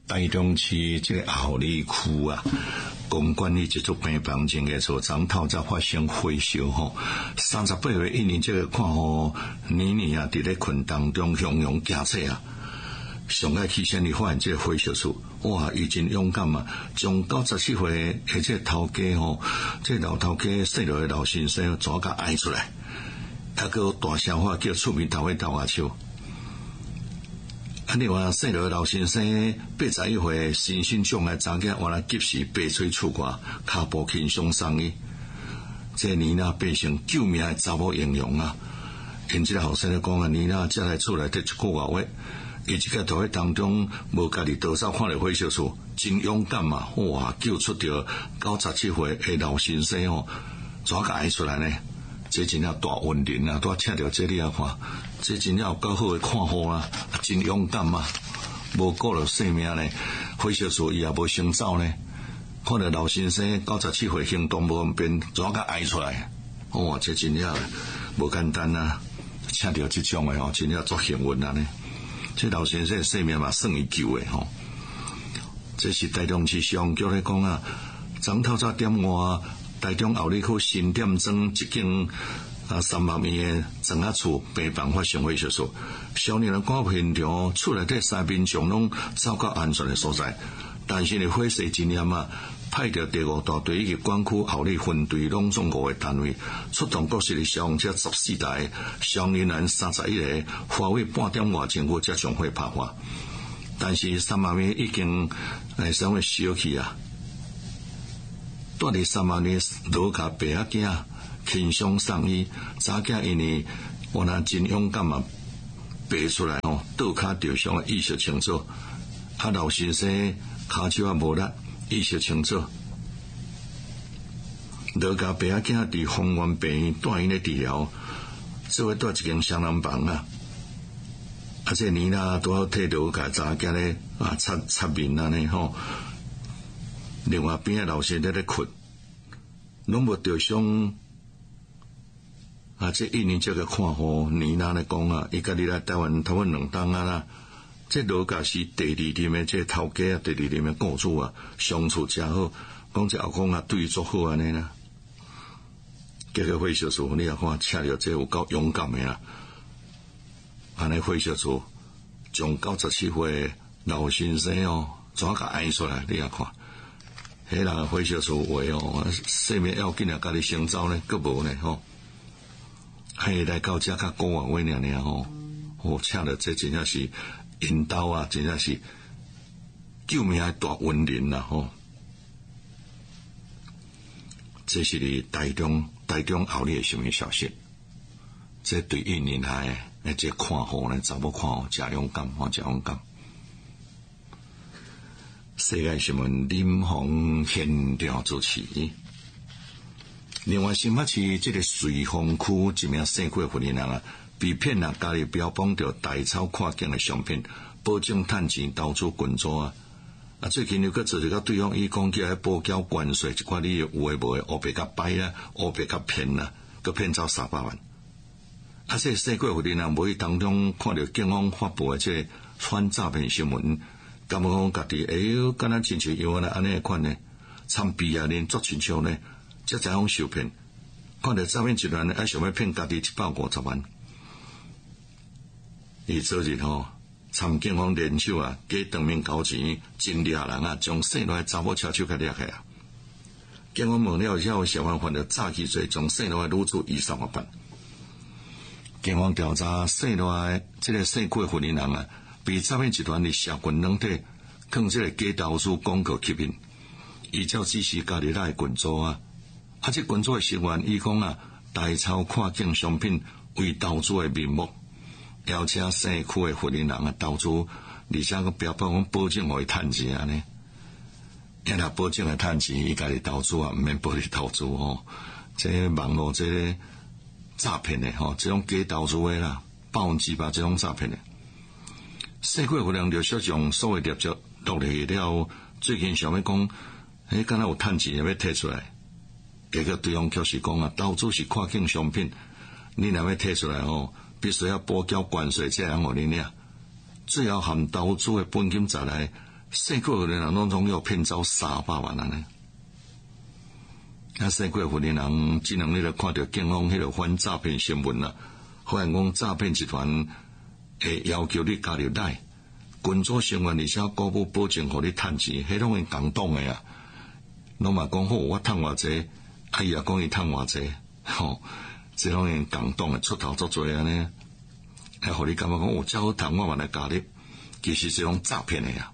台中市这个后里区啊，公馆里这座病房前个所长透早发生火烧吼，38岁一年这个看吼，年年啊伫咧困当中汹涌惊醒啊，上爱起身哩发现这个火烧处，哇，伊真勇敢啊，将97岁而且头家吼，这老头家细落的老先生怎甲挨出来，还个大声话叫厝边头的豆芽树。另外，细路老先生81岁，身心障碍查囝，原来及时拔出厝外，骹步轻松送医。这年呐变成救命的查某英雄啊！因这个后生咧讲啊，年呐才来厝内得一句话话，伊即个头喺当中无家己多少看到火烧厝，真勇敢嘛！哇，救出着97岁的老先生哦，怎个挨出来呢？这真了大恩人啊！拄请到这里啊看，这真了有够好的看护啦，真勇敢啊！无顾了性命呢，火烧厝伊也无先走呢。看到老先生97岁行动无方便，怎个挨出来？哇，这真了无简单啊！请到这种的吼，真了足幸运啊呢。这老先生性命嘛算伊救的吼。这是台中市消防局咧讲啊，昨透早点外。台中后里区新店庄一间300米的庄仔厝病房发生火烧处，少年人赶到现场，厝内底三面墙拢走到安全的所在，但是呢火势真严啊，派着第5大队以及管区后里分队拢总5个单位，出动各市的消防车14台，消防人员31个，花费半点外钟夫才将火拍化，但是300米已经稍微烧去啊。住伫300年老家爸仔囝轻松送医，查囝因为原来真勇敢啊，爬出来哦，倒骹着伤意识清楚，啊老先生骹手啊无力，意识清楚。老家爸仔囝伫丰原病院住院咧治疗，做伙住一间双人房啊。啊，这年啦拄好替老家查囝咧擦面啊呢吼。另外边的老先生咧困，拢无着伤啊！这一年这个看护年啦咧讲啊，伊家己来台湾头2冬啊啦。这老家是第2任的这头家啊，第2任的雇主啊，相处真好。讲这后公啊，对伊足好安尼啦。结果火烧厝，你也看，请着这有够勇敢的啦。安尼火烧厝，将97岁老先生哦，怎甲挨出来？你也看。迄人火烧厝话哦，性命要紧啊，家己先走呢，佫无呢吼。迄来到遮较古话话尔吼，哦，请了这真正是引导啊，真正是救命的大恩人啦吼。这是伫台中后里的新闻消息。这对1年来的这看护呢，查某看护真勇敢吼，真勇敢。世界新闻林鸿现场主持。另外，新北市这个瑞丰区一名姓郭妇人啊，被骗啊，家己标榜着大钞跨境的商品，保证趁钱投资群组啊。最近又搁做一个对方，伊讲叫来报缴关税，一寡你有诶无诶，乌白甲摆啦，乌白甲骗啦，搁骗走300万。这姓郭妇人啊，无伊当中看到警方发布诶这反诈骗新闻。感觉讲家己哟，敢若亲像原来安尼的款呢，参比啊，连足亲像呢，才怎样受骗？看到诈骗集团呢，还想要骗家己150万。伊昨日吼，参警方联手啊，加当面交钱，真掠人啊，将姓罗的查某车手给掠去啊。警方问了以后，小贩犯了诈欺罪，将姓罗的女子移送法办。警方调查姓罗的这个姓郭妇人啊。被诈骗集团的社群软体，放这个假投资广告吸引，依照指示家己来群组啊。这群组的成员伊讲啊，大钞跨境商品为投资的名目，邀请社区的妇人人啊投资，而且个标榜讲保证互伊趁钱安尼。因若保证会趁钱，伊家己投资啊，毋免保你投资吼。这网络这个诈骗的吼，这种假投资的啦，100%这种诈骗的。世界有人就小将所谓业绩落来了，最近想要讲，敢若有趁钱要摕出来，结果对方确实讲啊，投资是跨境商品，你若要摕出来吼，必须要补缴关税才能互你领，最后含投资的本金再来四国妇人拢总要骗走300万安尼。四国妇人这两日就看到警方迄个反诈骗新闻啦，发现讲诈骗集团会要求你加入来，群组成员而且高步保证互你趁钱，迄拢是共党的啊。拢嘛讲好，我趁偌济，伊也讲伊趁偌济，这拢是共党的出头作多安尼，还互你感觉讲遮好趁，我嘛来加入，其实是拢诈骗的啊。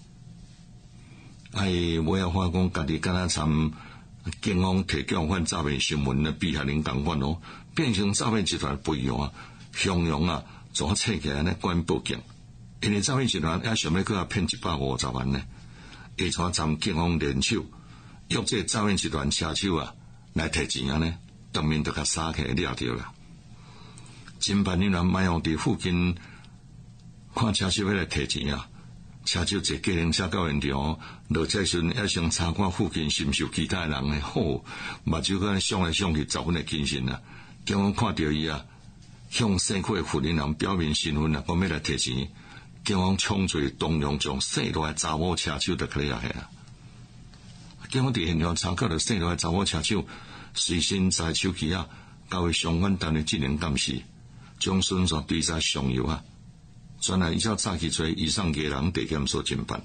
我也发讲家己敢若参警方提供反诈骗新闻的被害人共款咯，变成诈骗集团不一样啊，向阳啊，怎切起来呢？关报警，因为诈骗集团还想要搁骗150万呢，下传参警方联手，约这诈骗集团车手啊来摕钱啊呢，当面就甲杀起来掠着啦。侦办人员卖用伫附近看车手要来摕钱啊。车手坐计程车到现场，落车时还先查看附近是毋是有其他人诶，目睭搁想来想去，10分的精神啊！警方看到伊啊，向4国的妇人表明身份啊，讲要来摕钱。警方冲出去，当场将4路的查某车手就掠下啊！警方伫现场查考了4路的查某车手，随身在手机啊，交为相关单位进行监视，将孙线对在上游啊。转来依照早期做以上嘅人地检所侦办，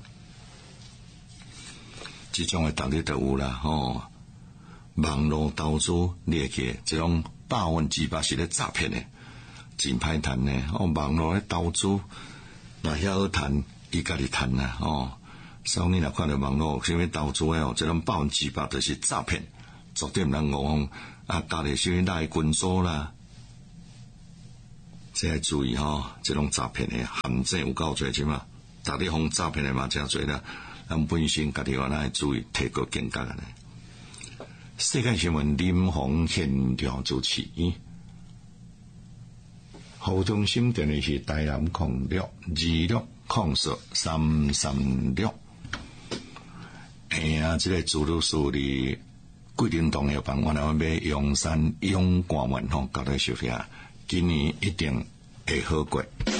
这种嘅大家都有啦，网络投资猎奇，这种100%是咧诈骗的，真歹赚呢。网络咧投资，若晓赚，伊家己赚啊，所以你若看到网络什么投资诶，这种100%就是诈骗，绝对毋通讲加入什么大群组啦。这要注意这种诈骗的陷阱有够多，即嘛，大家方诈骗的嘛真多啦。咱本身家己要来注意，提高警觉呢。世界新闻林鸿现场主持，侯中心电话是台南0626043336。这个主律师的规定同样办，我来要阳山永冠文交代收下。今年一定会好过。